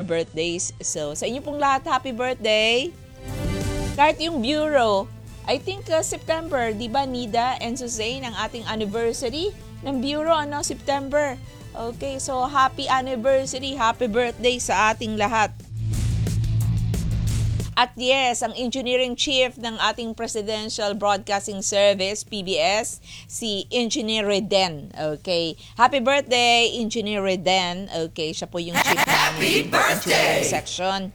birthdays. So, sa inyo pong lahat, happy birthday! Kahit yung Bureau, I think September, di ba Nida and Suzanne, ang ating anniversary ng Bureau, September. Okay, so happy anniversary, happy birthday sa ating lahat. At yes, ang engineering chief ng ating Presidential Broadcasting Service, PBS, si Engineer Reden. Okay. Happy birthday, Engineer Reden. Okay, siya po yung chief ng engineering section.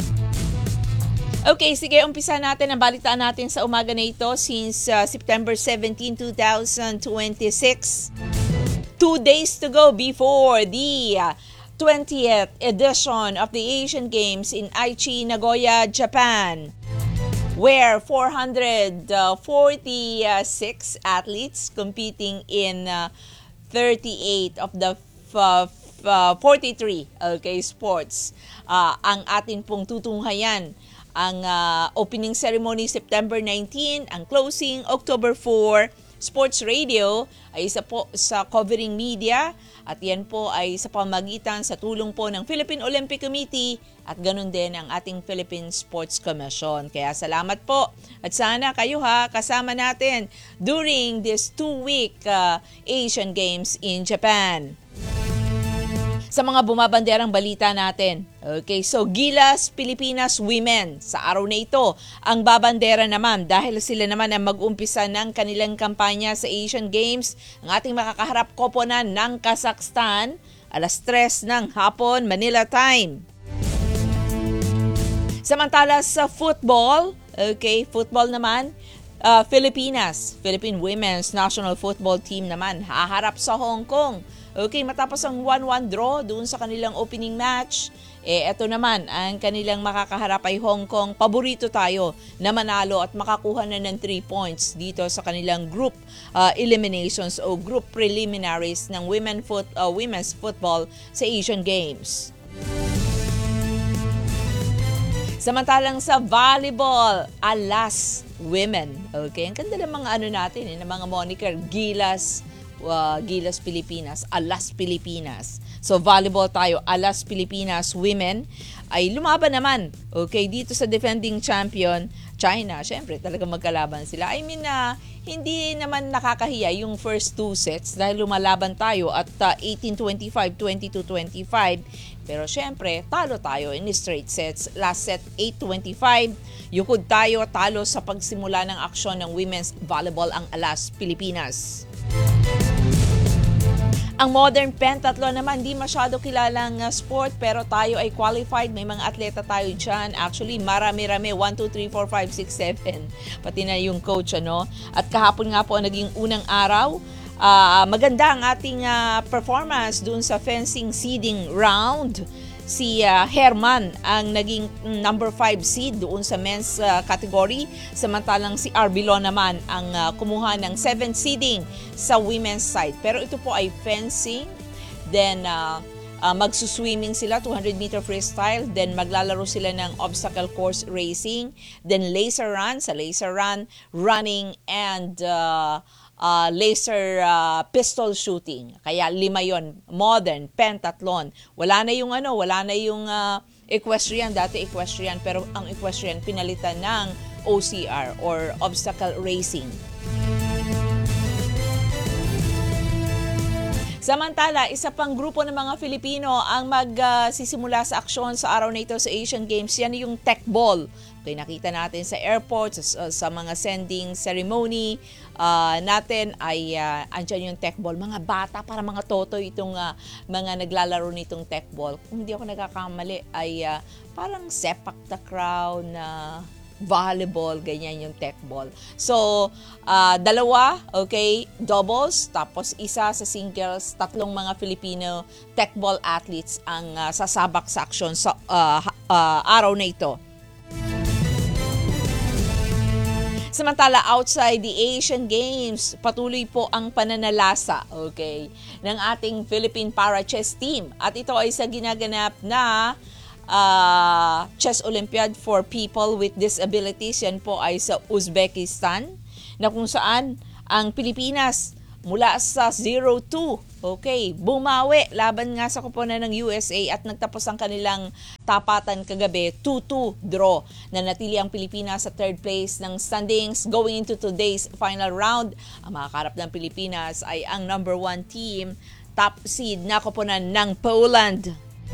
Okay, sige, umpisa natin ang balitaan natin sa umaga na ito since September 17, 2026. 2 days to go before the 20th edition of the Asian Games in Aichi, Nagoya, Japan, where 446 athletes competing in 38 of the 43 sports ang atin pong tutunghayan. Ang opening ceremony September 19, ang closing October 4. Sports Radio ay isa po sa covering media at yan po ay sa pamagitan sa tulong po ng Philippine Olympic Committee at ganun din ang ating Philippine Sports Commission. Kaya salamat po at sana kayo kasama natin during this 2-week Asian Games in Japan. Sa mga bumabanderang balita natin. Okay, so Gilas Pilipinas Women sa araw na ito ang babandera naman dahil sila naman ang mag-umpisa ng kanilang kampanya sa Asian Games. Ang ating makakaharap koponan ng Kazakhstan alas 3 ng hapon Manila time. Samantala sa football, okay, football naman, Philippine Women's National Football Team naman haharap sa Hong Kong. Okay, matapos ang 1-1 draw doon sa kanilang opening match, eto naman, ang kanilang makakaharap ay Hong Kong. Paborito tayo na manalo at makakuha na ng 3 points dito sa kanilang group eliminations o group preliminaries ng women's football sa Asian Games. Samantalang sa volleyball, Alas Women. Okay, ang ganda ng mga natin, ng mga moniker, Gilas Pilipinas, Alas Pilipinas. So volleyball tayo, Alas Pilipinas Women ay lumaban naman. Okay, dito sa defending champion China. Syempre, talaga magkalaban sila. I mean, hindi naman nakakahiya yung first 2 sets dahil lumalaban tayo at 18-25, 22-25. Pero syempre, talo tayo in straight sets. Last set, 8-25. Yukod tayo, talo sa pagsimula ng aksyon ng women's volleyball ang Alas Pilipinas. Ang modern pentathlon naman, di masyado kilalang sport pero tayo ay qualified. May mga atleta tayo dyan. Actually, marami-rami. 1, 2, 3, 4, 5, 6, 7. Pati na yung coach, At kahapon nga po naging unang araw. Maganda ang ating performance dun sa fencing seeding round. Si Herman ang naging number 5 seed doon sa men's category. Samantalang si Arbilon naman ang kumuha ng 7th seeding sa women's side. Pero ito po ay fencing. Then magsuswimming sila, 200-meter freestyle. Then maglalaro sila ng obstacle course racing. Then laser run, sa laser run, running, and laser pistol shooting. Kaya 5 yon, modern pentathlon. Wala na yung equestrian, dati equestrian, pero ang equestrian pinalitan ng OCR or obstacle racing. Samantala, isa pang grupo ng mga Filipino ang magsisimula sa aksyon sa araw na ito sa Asian Games. Yan yung tech ball. Okay, nakita natin sa airport, sa mga sending ceremony natin ay andyan yung tech ball. Mga bata, para mga totoy itong mga naglalaro nitong tech ball. Kung hindi ako nagkakamali ay parang sepak takraw na volleyball, ganyan yung tech ball. So, 2, okay, doubles, tapos isa sa singles, 3 mga Filipino tech ball athletes ang sasabak sa aksyon sa araw na ito. Samantala, outside the Asian Games, patuloy po ang pananalasa, okay, ng ating Philippine Para-Chess Team. At ito ay sa ginaganap na Chess Olympiad for People with Disabilities. Yan po ay sa Uzbekistan, na kung saan ang Pilipinas mula sa 0-2. Okay, bumawi laban nga sa koponan ng USA at nagtapos ang kanilang tapatan kagabi 2-2 draw. Nanatili ang Pilipinas sa third place ng standings going into today's final round. Ang makakarap ng Pilipinas ay ang number 1 team, top seed na koponan ng Poland.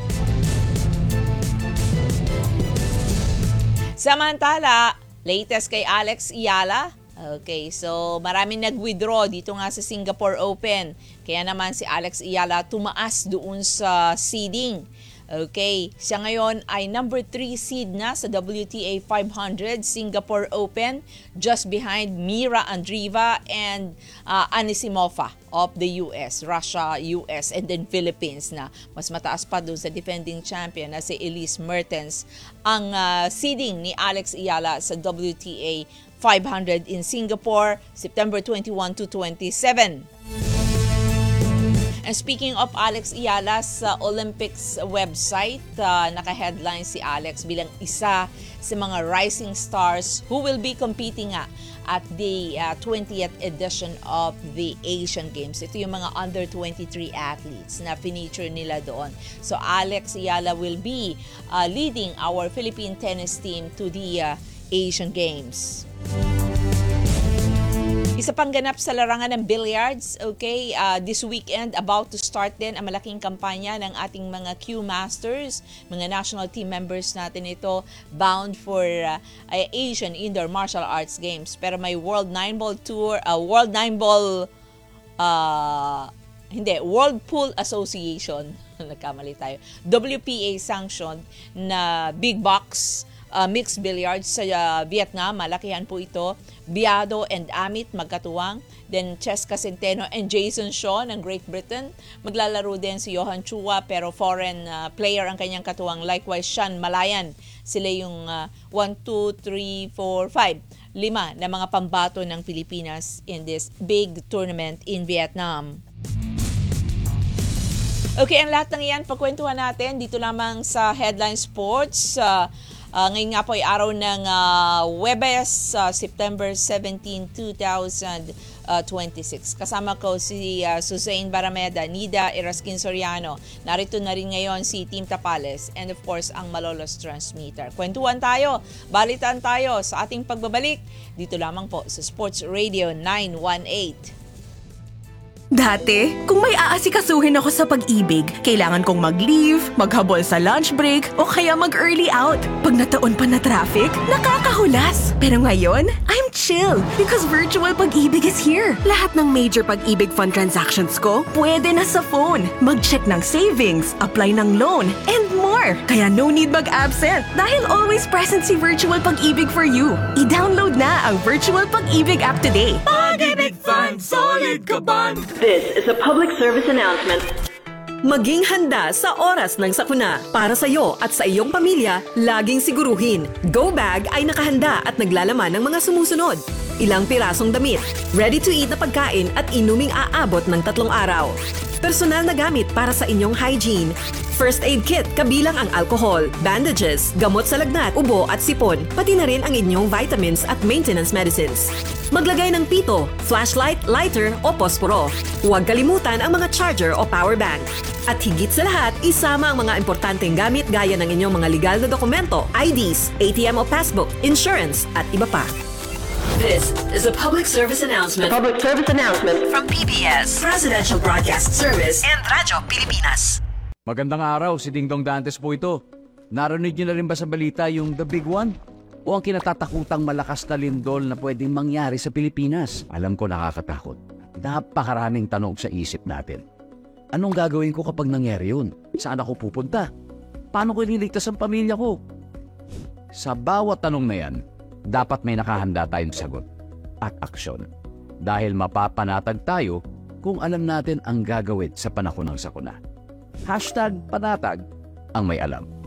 Samantala, latest kay Alex Eala. Okay, so maraming nag-withdraw dito nga sa Singapore Open. Kaya naman si Alex Eala tumaas doon sa seeding. Okay, siya ngayon ay number 3 seed na sa WTA 500 Singapore Open, just behind Mira Andreeva and Anisimova of the US, Russia, US, and then Philippines na mas mataas pa doon sa defending champion na si Elise Mertens. Ang seeding ni Alex Eala sa WTA 500 in Singapore, September 21 to 27. And speaking of Alex Eala, sa Olympics website, naka-headline si Alex bilang isa sa mga rising stars who will be competing at the 20th edition of the Asian Games. Ito yung mga under 23 athletes na feature nila doon. So Alex Eala will be leading our Philippine tennis team to the Asian Games. Isa pang ganap sa larangan ng billiards, okay, this weekend about to start din ang malaking kampanya ng ating mga Q Masters, mga national team members natin ito, bound for Asian Indoor Martial Arts Games. Pero may World 9-Ball Tour, World 9-Ball, World Pool Association, nagkamali tayo, WPA sanctioned na big box mixed billiards sa Vietnam. Malakihan po ito. Biado and Amit magkatuwang. Then Cheska Centeno and Jason Shaw ng Great Britain. Maglalaro din si Johan Chua pero foreign player ang kanyang katuwang. Likewise, Sean Malayan. Sila yung 1, 2, 3, 4, 5. 5 na mga pambato ng Pilipinas in this big tournament in Vietnam. Okay, ang lahat ng iyan pagkwentuhan natin dito lamang sa Headline Sports. Ngayon nga po ay araw ng Huwebes, September 17, 2026. Kasama ko si Suzanne Barameda, Nida Eraskin Soriano. Narito na rin ngayon si Team Tapales and of course ang Malolos Transmitter. Kwentuhan tayo, balitan tayo sa ating pagbabalik dito lamang po sa Sports Radio 918. Dati, kung may aasikasuhin ako sa pag-ibig, kailangan kong mag-leave, maghabol sa lunch break, o kaya mag-early out. Pag nataon pa na traffic, nakakahulas. Pero ngayon, I'm chill because virtual pag-ibig is here. Lahat ng major pag-ibig fund transactions ko, pwede na sa phone. Mag-check ng savings, apply ng loan, and more. Kaya no need mag-absent dahil always present si Virtual Pag-ibig for you. I-download na ang Virtual Pag-ibig app today. Pag-ibig Fund, solid ka band! This is a public service announcement. Maging handa sa oras ng sakuna. Para sa iyo at sa iyong pamilya, laging siguruhin. Go Bag ay nakahanda at naglalaman ng mga sumusunod. Ilang pirasong damit, ready-to-eat na pagkain at inuming aabot ng 3 araw. Personal na gamit para sa inyong hygiene. First aid kit kabilang ang alcohol, bandages, gamot sa lagnat, ubo at sipon, pati na rin ang inyong vitamins at maintenance medicines. Maglagay ng pito, flashlight, lighter o posporo. Huwag kalimutan ang mga charger o power bank. At higit sa lahat, isama ang mga importanteng gamit gaya ng inyong mga legal na dokumento, IDs, ATM o passbook, insurance at iba pa. This is a public service announcement. Public service announcement from PBS, Presidential Broadcast Service, and Radyo Pilipinas. Magandang araw, si Dingdong Dantes po ito. Narinig niyo na rin ba sa balita yung The Big One? O ang kinatatakutang malakas na lindol na pwedeng mangyari sa Pilipinas? Alam ko nakakatakot. Napakaraming tanong sa isip natin. Anong gagawin ko kapag nangyari yun? Saan ako pupunta? Paano ko ililigtas ang pamilya ko? Sa bawat tanong na yan, dapat may nakahanda tayong sagot at aksyon. Dahil mapapanatag tayo kung alam natin ang gagawin sa panahon ng sakuna. #panatag ang may alam.